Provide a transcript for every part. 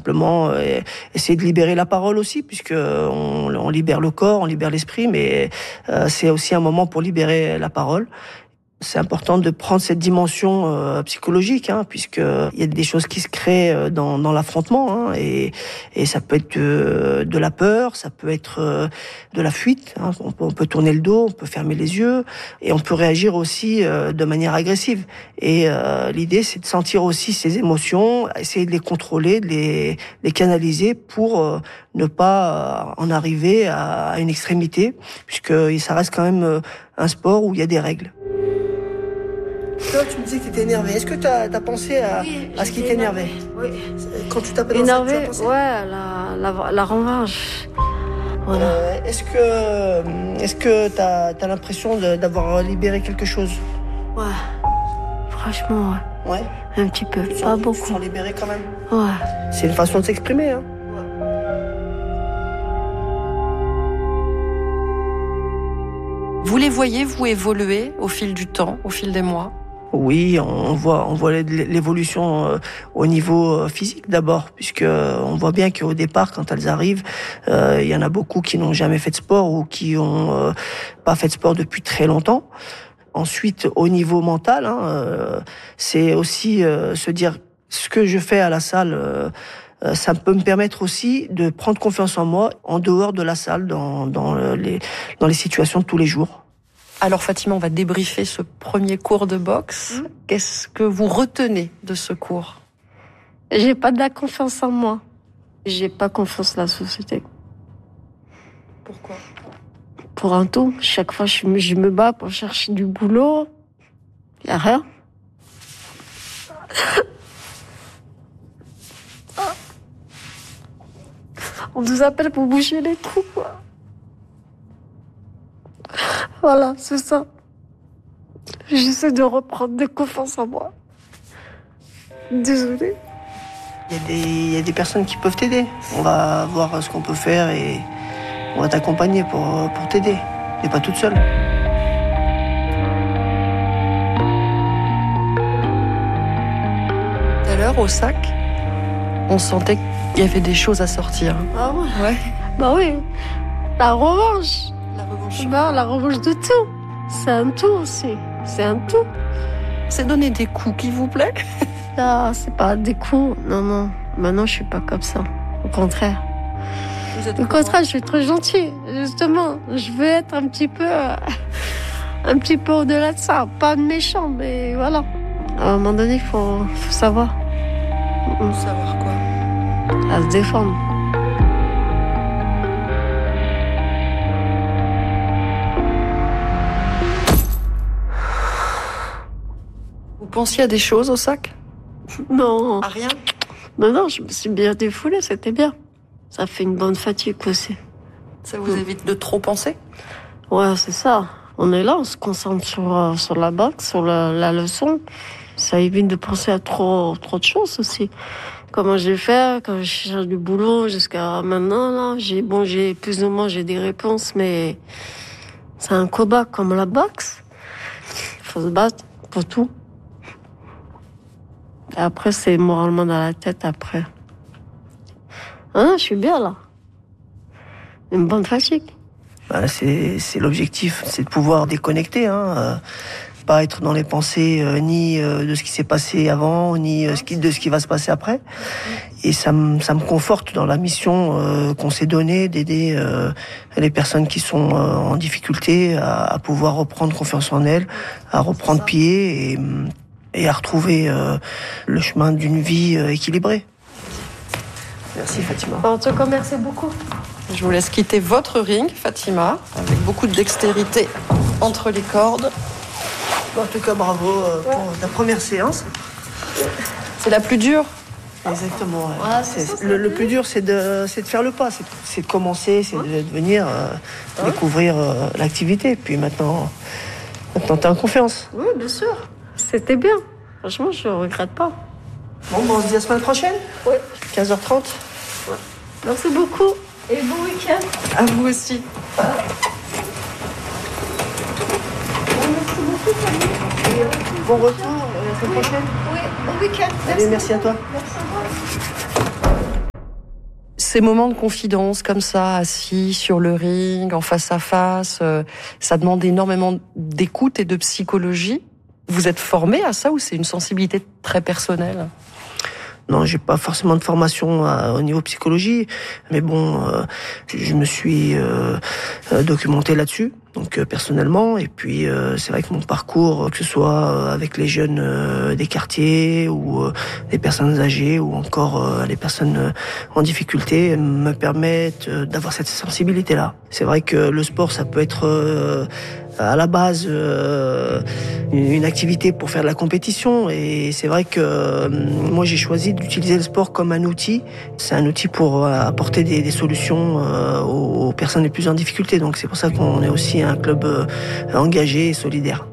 simplement essayer de libérer la parole aussi, puisque on libère le corps, on libère l'esprit, mais c'est aussi un moment pour libérer la parole. C'est important de prendre cette dimension psychologique, puisque il y a des choses qui se créent dans l'affrontement, et ça peut être de la peur, ça peut être de la fuite. On peut tourner le dos, on peut fermer les yeux, et on peut réagir aussi de manière agressive. Et l'idée, c'est de sentir aussi ces émotions, essayer de les contrôler, de les canaliser pour ne pas en arriver à une extrémité, puisque ça reste quand même un sport où il y a des règles. Toi, tu me disais que tu étais énervé. Est-ce que tu as pensé à ce qui t'énervait ? Oui. Quand tu t'appelles énervé, tu as pensé ? ouais, la revanche. Voilà. Est-ce que tu as l'impression d'avoir libéré quelque chose ? Ouais. Franchement, ouais. Ouais. Un petit peu, pas beaucoup. Tu te sens libéré quand même ? Ouais. C'est une façon de s'exprimer, Vous les voyez, vous, évoluer au fil du temps, au fil des mois ? Oui, on voit l'évolution au niveau physique d'abord, puisque on voit bien qu'au départ, quand elles arrivent, il y en a beaucoup qui n'ont jamais fait de sport ou qui ont pas fait de sport depuis très longtemps. Ensuite, au niveau mental, c'est aussi se dire ce que je fais à la salle. Ça peut me permettre aussi de prendre confiance en moi en dehors de la salle, dans les situations de tous les jours. Alors Fatima, on va débriefer ce premier cours de boxe. Qu'est-ce que vous retenez de ce cours ? J'ai pas de la confiance en moi. J'ai pas confiance en la société. Pourquoi ? Pour un tout. Chaque fois, je me bats pour chercher du boulot. Y a rien. On nous appelle pour boucher les trous, quoi. Voilà, c'est ça. J'essaie de reprendre de confiance en moi. Désolée. Il y a des personnes qui peuvent t'aider. On va voir ce qu'on peut faire et on va t'accompagner pour t'aider. Tu n'es pas toute seule. Tout à l'heure, au sac, on sentait qu'il y avait des choses à sortir. Ah ouais? Ouais. Bah oui. La revanche. La revanche. La revanche de tout. C'est un tout aussi. C'est un tout. C'est donner des coups qui vous plaît ? Ah, c'est pas des coups. Non. Maintenant, je suis pas comme ça. Au contraire. Au contraire, je suis très gentille. Justement, je veux être un petit peu au-delà de ça. Pas de méchant, mais voilà. À un moment donné, il faut savoir. Savoir quoi ? À se défendre. Vous pensiez à des choses au sac ? Non. À rien ? Non, je me suis bien défoulée, c'était bien. Ça fait une bonne fatigue aussi. Ça vous évite de trop penser ? Ouais, c'est ça. On est là, on se concentre sur la boxe, sur la leçon. Ça évite de penser à trop de choses aussi. Comment je vais faire quand je cherche du boulot jusqu'à maintenant, là. J'ai plus ou moins des réponses, mais c'est un combat comme la boxe. Il faut se battre pour tout. Et après, c'est moralement dans la tête, après. Ah, je suis bien, là. Une bonne fatigue. Bah, c'est l'objectif, c'est de pouvoir déconnecter, pas être dans les pensées ni de ce qui s'est passé avant, ni de ce qui va se passer après. Et ça me conforte dans la mission qu'on s'est donnée d'aider les personnes qui sont en difficulté à pouvoir reprendre confiance en elles, à reprendre pied et à retrouver le chemin d'une vie équilibrée. Merci Fatima. En tout cas, merci beaucoup. Je vous laisse quitter votre ring, Fatima, avec beaucoup de dextérité entre les cordes. En tout cas, bravo pour ta première séance. C'est la plus dure ? Exactement. Ouais, le plus dur, c'est de faire le pas, c'est de commencer, c'est de venir découvrir l'activité. Puis maintenant, t'es en confiance. Oui, bien sûr. C'était bien. Franchement, je ne regrette pas. Bon, on se dit à la semaine prochaine ? Oui. 15h30 ? Ouais. Merci beaucoup. Et bon week-end. À vous aussi. Merci beaucoup, Camille. Bon retour, à la semaine prochaine. Oui, bon week-end. Allez, merci à toi. Merci à vous. Ces moments de confidence comme ça, assis sur le ring, en face à face, ça demande énormément d'écoute et de psychologie. Vous êtes formé à ça ou c'est une sensibilité très personnelle ? Non, j'ai pas forcément de formation au niveau psychologie, mais bon, je me suis documenté là-dessus, donc personnellement. Et puis c'est vrai que mon parcours, que ce soit avec les jeunes des quartiers ou les personnes âgées ou encore les personnes en difficulté, me permettent d'avoir cette sensibilité-là. C'est vrai que le sport, ça peut être à la base une activité pour faire de la compétition, et c'est vrai que moi j'ai choisi d'utiliser le sport comme un outil. C'est un outil pour apporter des solutions aux personnes les plus en difficulté, donc c'est pour ça qu'on est aussi un club engagé et solidaire.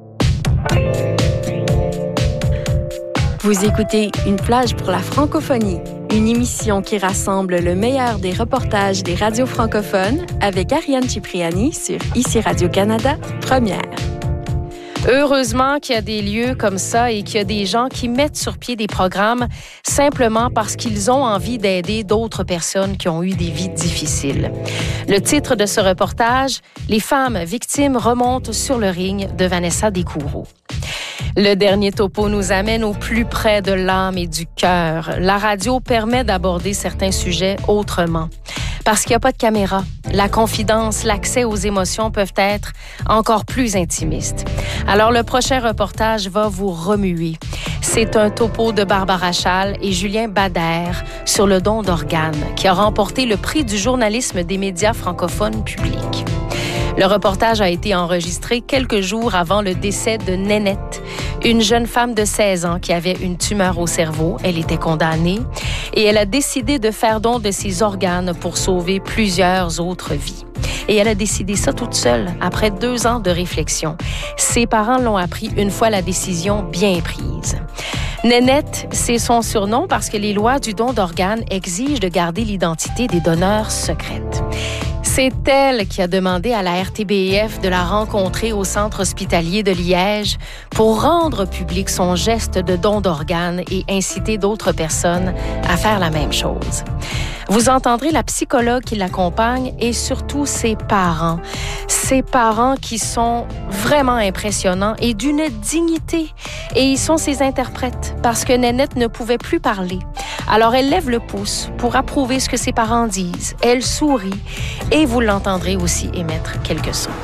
Vous écoutez Une plage pour la francophonie, une émission qui rassemble le meilleur des reportages des radios francophones avec Ariane Cipriani sur ICI Radio-Canada, Première. Heureusement qu'il y a des lieux comme ça et qu'il y a des gens qui mettent sur pied des programmes simplement parce qu'ils ont envie d'aider d'autres personnes qui ont eu des vies difficiles. Le titre de ce reportage, « Les femmes victimes remontent sur le ring » de Vanessa Descoureaux. Le dernier topo nous amène au plus près de l'âme et du cœur. La radio permet d'aborder certains sujets autrement. Parce qu'il n'y a pas de caméra, la confidence, l'accès aux émotions peuvent être encore plus intimistes. Alors, le prochain reportage va vous remuer. C'est un topo de Barbara Chal et Julien Bader sur le don d'organes, qui a remporté le prix du journalisme des médias francophones publics. Le reportage a été enregistré quelques jours avant le décès de Nénette, une jeune femme de 16 ans qui avait une tumeur au cerveau. Elle était condamnée et elle a décidé de faire don de ses organes pour sauver plusieurs autres vies. Et elle a décidé ça toute seule, après 2 ans de réflexion. Ses parents l'ont appris une fois la décision bien prise. Nénette, c'est son surnom parce que les lois du don d'organes exigent de garder l'identité des donneurs secrète. C'est elle qui a demandé à la RTBF de la rencontrer au centre hospitalier de Liège pour rendre public son geste de don d'organes et inciter d'autres personnes à faire la même chose. Vous entendrez la psychologue qui l'accompagne et surtout ses parents. Ses parents qui sont vraiment impressionnants et d'une dignité. Et ils sont ses interprètes parce que Nénette ne pouvait plus parler. Alors elle lève le pouce pour approuver ce que ses parents disent. Elle sourit et vous l'entendrez aussi émettre quelques sons.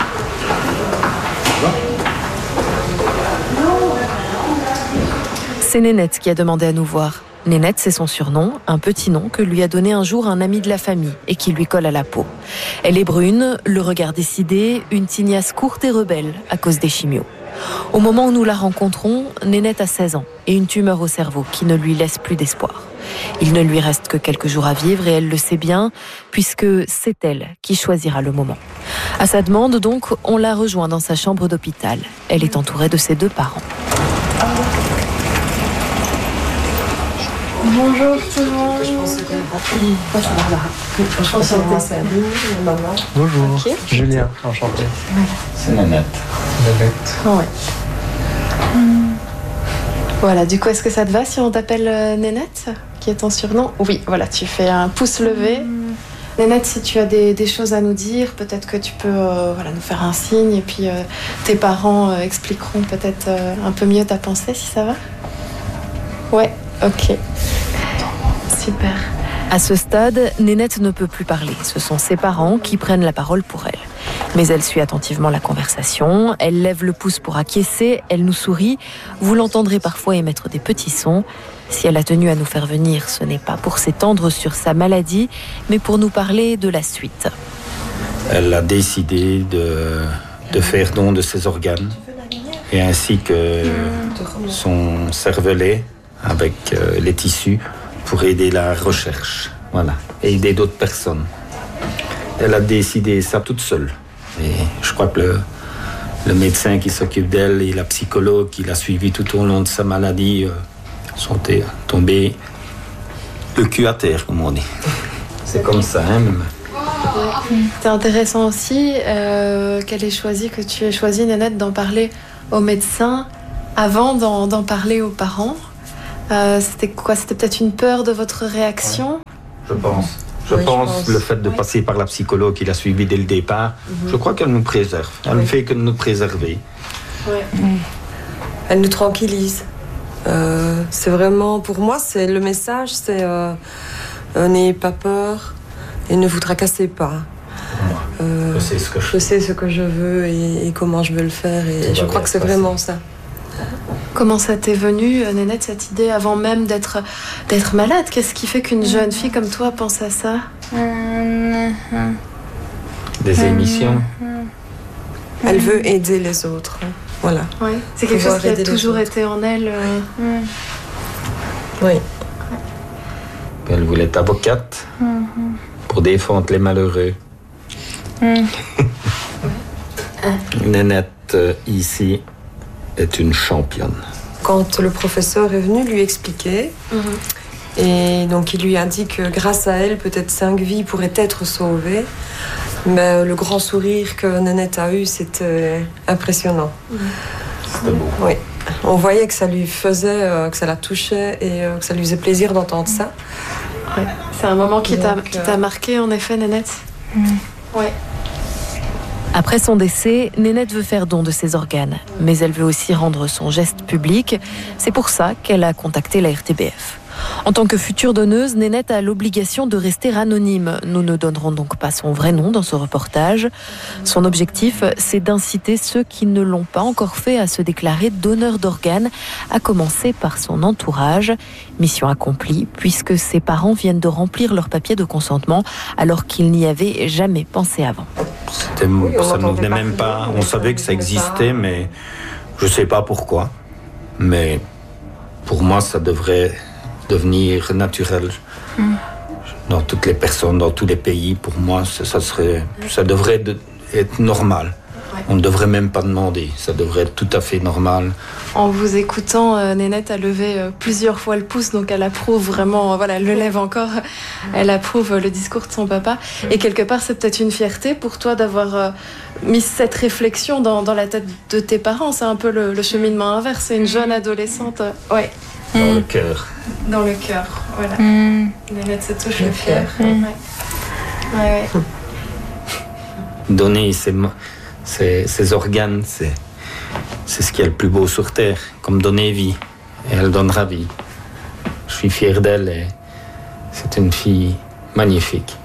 C'est Nénette qui a demandé à nous voir. Nénette, c'est son surnom, un petit nom que lui a donné un jour un ami de la famille et qui lui colle à la peau. Elle est brune, le regard décidé, une tignasse courte et rebelle à cause des chimios. Au moment où nous la rencontrons, Nénette a 16 ans et une tumeur au cerveau qui ne lui laisse plus d'espoir. Il ne lui reste que quelques jours à vivre et elle le sait bien, puisque c'est elle qui choisira le moment. À sa demande, donc, on la rejoint dans sa chambre d'hôpital. Elle est entourée de ses 2 parents. Bonjour tout le monde. Bonjour, Okay. Julien, enchanté. C'est Nénette. Ouais. Voilà, du coup, est-ce que ça te va si on t'appelle Nénette, qui est ton surnom ? Oui, voilà, tu fais un pouce levé. Nénette, si tu as des choses à nous dire, peut-être que tu peux nous faire un signe et puis tes parents expliqueront peut-être un peu mieux ta pensée, si ça va ? Ouais, ok. Super. À ce stade, Nénette ne peut plus parler. Ce sont ses parents qui prennent la parole pour elle. Mais elle suit attentivement la conversation, elle lève le pouce pour acquiescer, elle nous sourit. Vous l'entendrez parfois émettre des petits sons. Si elle a tenu à nous faire venir, ce n'est pas pour s'étendre sur sa maladie, mais pour nous parler de la suite. Elle a décidé de faire don de ses organes, et ainsi que son cervelet avec les tissus pour aider la recherche, voilà, et aider d'autres personnes. Elle a décidé ça toute seule. Et je crois que le médecin qui s'occupe d'elle et la psychologue qui l'a suivie tout au long de sa maladie sont tombés le cul à terre, comme on dit. C'est comme ça, hein, même. C'est intéressant aussi que tu aies choisi, Nénette, d'en parler aux médecins avant d'en parler aux parents. C'était quoi ? C'était peut-être une peur de votre réaction ? Je pense. Je pense le fait de passer par la psychologue qui l'a suivi dès le départ, je crois qu'elle nous préserve. Elle ne fait que nous préserver. Elle nous tranquillise. C'est vraiment, pour moi, c'est le message, c'est n'ayez pas peur et ne vous tracassez pas. Je sais ce que je sais ce que je veux et comment je veux le faire. Et je crois que c'est vraiment ça. Comment ça t'est venu, Nénette, cette idée, avant même d'être malade? Qu'est-ce qui fait qu'une jeune fille comme toi pense à ça? Des émissions. Elle veut aider les autres. Voilà. Oui. C'est quelque chose qui a toujours été en elle. Oui. Elle voulait être avocate pour défendre les malheureux. Nénette, ici, est une championne. Quand le professeur est venu lui expliquer, et donc il lui a dit que grâce à elle, peut-être 5 vies pourraient être sauvées, mais le grand sourire que Nénette a eu, c'était impressionnant. C'était beau. Oui. On voyait que ça lui faisait, que ça la touchait et que ça lui faisait plaisir d'entendre ça. Ouais. C'est un moment qui t'a marqué, en effet, Nénette. Ouais. Après son décès, Nénette veut faire don de ses organes, mais elle veut aussi rendre son geste public. C'est pour ça qu'elle a contacté la RTBF. En tant que future donneuse, Nénette a l'obligation de rester anonyme. Nous ne donnerons donc pas son vrai nom dans ce reportage. Son objectif, c'est d'inciter ceux qui ne l'ont pas encore fait à se déclarer donneurs d'organes, à commencer par son entourage. Mission accomplie, puisque ses parents viennent de remplir leur papier de consentement, alors qu'ils n'y avaient jamais pensé avant. Ça ne nous venait même pas. On savait que ça existait, mais je ne sais pas pourquoi. Mais pour moi, ça devrait devenir naturel dans toutes les personnes, dans tous les pays. Pour moi, ça devrait être normal. On ne devrait même pas demander. Ça devrait être tout à fait normal. En vous écoutant, Nénette a levé plusieurs fois le pouce, donc elle approuve vraiment, voilà, elle le lève encore, elle approuve le discours de son papa. Et quelque part, c'est peut-être une fierté pour toi d'avoir mis cette réflexion dans la tête de tes parents. C'est un peu le cheminement inverse. C'est une jeune adolescente, ouais. Dans le cœur. Dans le cœur, voilà. Nénette se touche le cœur. Ouais. Donner ses organes, c'est ce qui est le plus beau sur Terre, comme donner vie. Et elle donnera vie. Je suis fier d'elle et c'est une fille magnifique.